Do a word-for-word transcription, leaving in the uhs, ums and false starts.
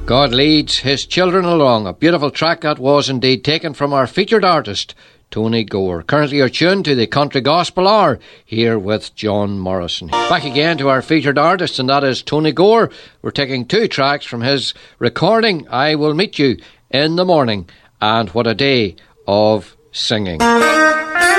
God leads his children along. A beautiful track that was indeed, taken from our featured artist, Tony Gore. Currently you're tuned to the Country Gospel Hour here with John Morrison. Back again to our featured artist, and that is Tony Gore. We're taking two tracks from his recording, I Will Meet You in the Morning, and What a Day of Singing.